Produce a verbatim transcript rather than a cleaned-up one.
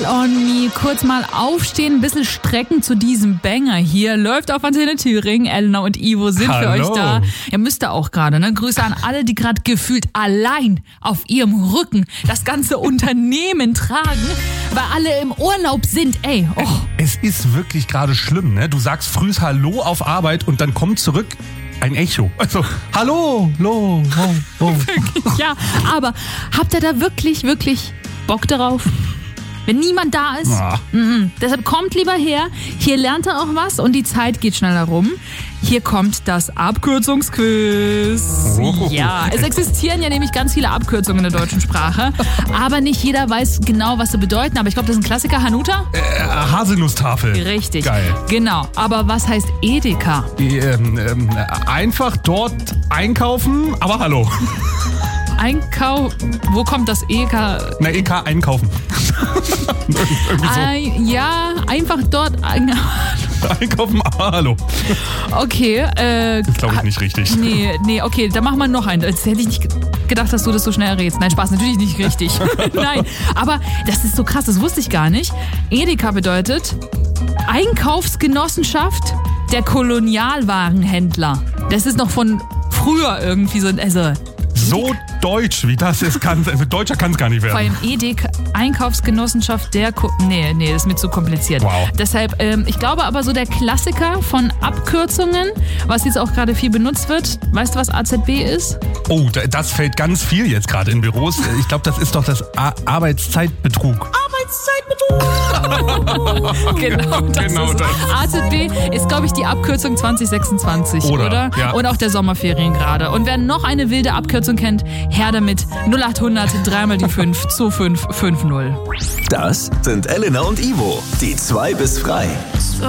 on Me. Kurz mal aufstehen, ein bisschen strecken zu diesem Banger hier. Läuft auf Antenne Thüringen. Elena und Ivo sind Hallo. für euch da. Ihr müsst da auch gerade, ne? Grüße an alle, die gerade gefühlt allein auf ihrem Rücken das ganze Unternehmen tragen, weil alle im Urlaub sind. Ey, oh. Es ist wirklich gerade schlimm, ne? Du sagst frühs Hallo auf Arbeit und dann kommt zurück ein Echo. Also, hallo, lo, ho, ho. Ja, aber habt ihr da wirklich, wirklich Bock darauf? Wenn niemand da ist? Ah. Mhm. Deshalb kommt lieber her. Hier lernt ihr auch was und die Zeit geht schneller rum. Hier kommt das Abkürzungsquiz. Oh. Ja, es existieren ja nämlich ganz viele Abkürzungen in der deutschen Sprache. Aber nicht jeder weiß genau, was sie bedeuten. Aber ich glaube, das ist ein Klassiker. Hanuta? Äh, Haselnusstafel. Richtig. Geil. Genau. Aber was heißt Edeka? Ähm, ähm, einfach dort einkaufen, aber hallo. Einkauf. Wo kommt das E K? Na, E K einkaufen. Irgendwie so. Ein, ja, einfach dort. Ein, Einkaufen, aber hallo. okay. Äh, Das glaube ich nicht richtig. Nee, nee, okay, dann machen wir noch einen. Jetzt hätte ich nicht gedacht, dass du das so schnell errätst. Nein, Spaß, natürlich nicht richtig. Nein, aber das ist so krass, das wusste ich gar nicht. Edeka bedeutet Einkaufsgenossenschaft der Kolonialwarenhändler. Das ist noch von früher irgendwie so. Also, So deutsch, wie das ist, kann, deutscher kann es gar nicht vor werden. allem Edeka, Einkaufsgenossenschaft der... Ko- nee, nee, das ist mir zu kompliziert. Wow. Deshalb, ähm, ich glaube aber so der Klassiker von Abkürzungen, was jetzt auch gerade viel benutzt wird. Weißt du, was A Z B ist? Oh, da- das fällt ganz viel jetzt gerade in Büros. Ich glaube, das ist doch das A- Arbeitszeitbetrug. Genau, das Genau ist das. A Z B ist, glaube ich, die Abkürzung zwanzig sechsundzwanzig, oder? Oder, ja. Und auch der Sommerferien gerade. Und wer noch eine wilde Abkürzung kennt, her damit. null acht hundert, dreimal die fünf, zwei fünf fünf null. Das sind Elena und Ivo, die zwei bis frei.